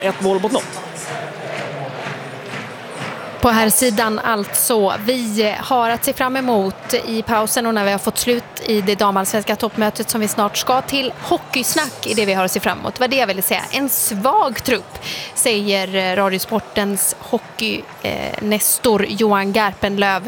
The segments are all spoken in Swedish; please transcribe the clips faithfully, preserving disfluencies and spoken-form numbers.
Ett mål mot noll. På här sidan alltså. Vi har att se fram emot i pausen och när vi har fått slut i det damallsvenska toppmötet som vi snart ska till. Hockeysnack är det vi har att se fram emot. Vad det jag ville säga. En svag trupp, säger Radiosportens hockey-nestor Johan Garpenlöv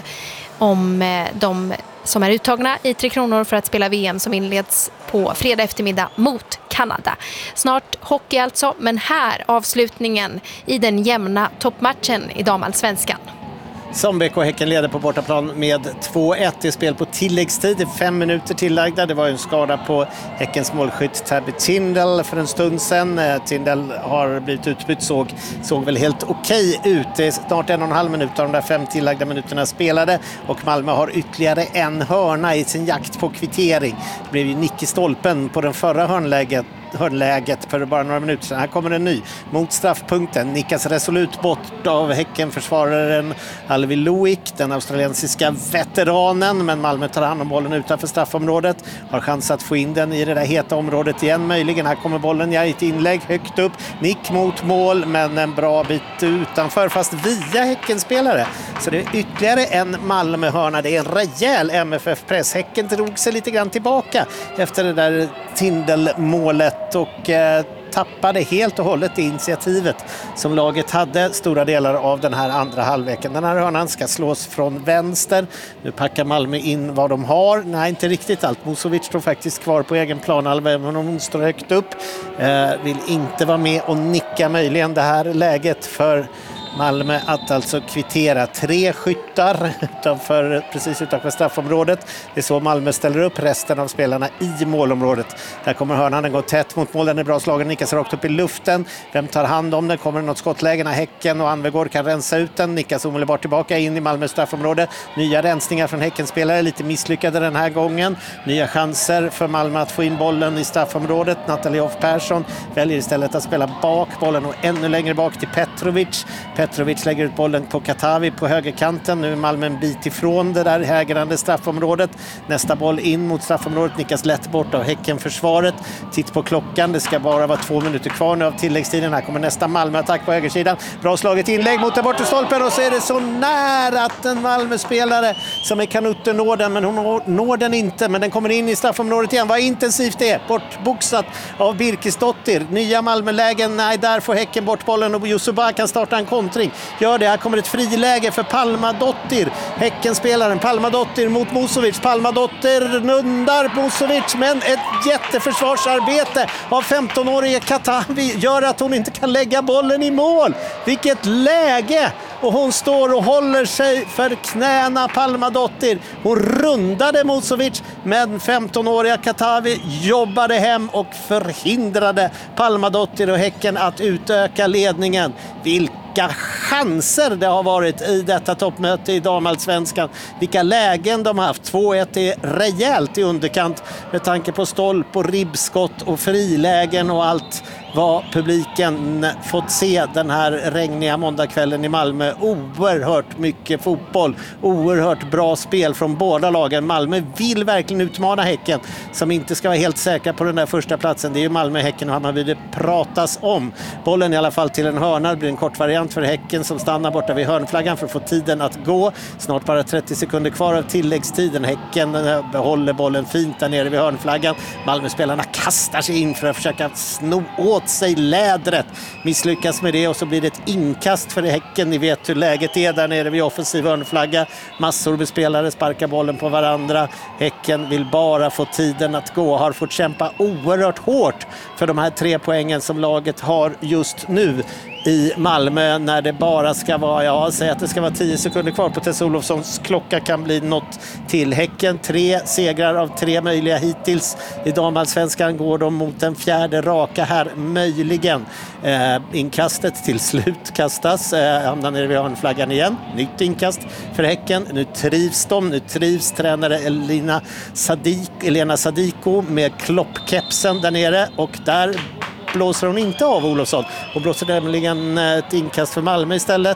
om de som är uttagna i Tre Kronor för att spela V M som inleds på fredag eftermiddag mot Kanada. Snart hockey alltså, men här avslutningen i den jämna toppmatchen i damallsvenskan. Som B K Häcken leder på bortaplan med två ett i spel på tilläggstid. Fem minuter tillagda. Det var ju en skada på Häckens målskytt Tabby Tindall för en stund sedan. Tindall har blivit utbytt, såg, såg väl helt okej ut. Det är snart en och en halv minut av de där fem tillagda minuterna spelade. Och Malmö har ytterligare en hörna i sin jakt på kvittering. Det blev ju nick i stolpen på den förra hörnläget. hörnläget för bara några minuter sedan. Här kommer en ny mot straffpunkten. Nickas resolut bort av Häcken-försvararen Alvi Loic, den australiensiska veteranen, men Malmö tar hand om bollen utanför straffområdet. Har chans att få in den i det där heta området igen. Möjligen, här kommer bollen, ja, ett inlägg högt upp. Nick mot mål, men en bra bit utanför, fast via Häcken-spelare. Så det är ytterligare en Malmö-hörna. Det är en rejäl M F F-press. Häcken drog sig lite grann tillbaka efter det där Tindall-målet och eh, tappade helt och hållet det initiativet som laget hade stora delar av den här andra halvleken. Den här hörnan ska slås från vänster. Nu packar Malmö in vad de har. Nej, inte riktigt allt. Musovic står faktiskt kvar på egen planhalva, även om hon står högt upp. Eh, vill inte vara med och nicka möjligen det här läget för Malmö att alltså kvittera. Tre skyttar utanför, precis utanför straffområdet. Det är så Malmö ställer upp resten av spelarna i målområdet. Där kommer hörnan, den går tätt mot mål, den är bra slagen, nickas rakt upp i luften. Vem tar hand om den? Kommer det något skottläge när Häcken och Anvegård kan rensa ut den? Nickas omedelbart tillbaka in i Malmö straffområde. Nya rensningar från Häcken-spelare, lite misslyckade den här gången. Nya chanser för Malmö att få in bollen i straffområdet. Nathalie Hoff Persson väljer istället att spela bak bollen och ännu längre bak till Petrovic. Petrovic lägger ut bollen på Katavi på högerkanten. Nu är Malmö en bit ifrån det där hägrande straffområdet. Nästa boll in mot straffområdet, nickas lätt bort av Häcken-försvaret. Titt på klockan, det ska bara vara två minuter kvar nu av tilläggstiden. Här kommer nästa Malmö-attack på högersidan. Bra slaget inlägg mot den bortre stolpen och så är det så nära att en Malmö-spelare som är kanutten når den, men hon når den inte. Men den kommer in i straffområdet igen. Vad intensivt det är. Bortboxat av Birkesdottir. Nya Malmö-lägen, nej, där får Häcken bort bollen och Jusuba kan starta en kontring. Gör det, här kommer ett friläge för Palmadottir. Häckenspelaren Palmadottir mot Musovic. Palmadottir nundar Musovic, men ett jätteförsvarsarbete av femtonårige Katavi gör att hon inte kan lägga bollen i mål. Vilket läge! Och hon står och håller sig för knäna, Palmadottir. Hon rundade Musovic, men femtonåriga Katavi jobbade hem och förhindrade Palmadottir och Häcken att utöka ledningen. Vilka chanser det har varit i detta toppmöte i damallsvenskan. Vilka lägen de har haft. två ett är rejält i underkant med tanke på stolp och ribbskott och frilägen och allt vad publiken fått se den här regniga måndagskvällen i Malmö. Oerhört mycket fotboll, oerhört bra spel från båda lagen. Malmö vill verkligen utmana Häcken som inte ska vara helt säkra på den där första platsen. Det är ju Malmö, Häcken och Hammarby det pratas om. Bollen i alla fall till en hörna, det blir en kort variant för Häcken som stannar borta vid hörnflaggan för att få tiden att gå. Snart bara trettio sekunder kvar av tilläggstiden. Häcken behåller bollen fint där nere vid hörnflaggan. Malmö-spelarna kastar sig in för att försöka sno åt sig lädret. Misslyckas med det och så blir det ett inkast för Häcken. Ni vet hur läget är där nere vid offensiv hörnflagga. Massor med spelare sparkar bollen på varandra. Häcken vill bara få tiden att gå. Har fått kämpa oerhört hårt för de här tre poängen som laget har just nu i Malmö när det bara ska vara, ja, säg att det ska vara tio sekunder kvar på Tess Olofssons klocka, kan bli något till Häcken. Tre segrar av tre möjliga hittills. I damallsvenskan går de mot den fjärde raka här möjligen. Eh, inkastet till slut kastas. Eh, hamnar nere vid hörnflaggan igen. Nytt inkast för Häcken. Nu trivs de. Nu trivs tränare Elina Sadik, Elena Sadiko med kloppkepsen där nere och där blåser hon inte av Olofsson och blåser nämligen ett inkast för Malmö istället.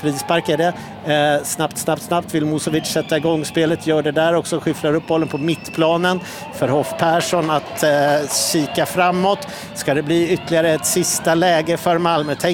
frispark är det. Eh, snabbt, snabbt, snabbt vill Musovic sätta igång spelet. Gör det där också. Skyfflar upp bollen på mittplanen för Hoff Persson att eh, kika framåt. Ska det bli ytterligare ett sista läge för Malmö? Tänk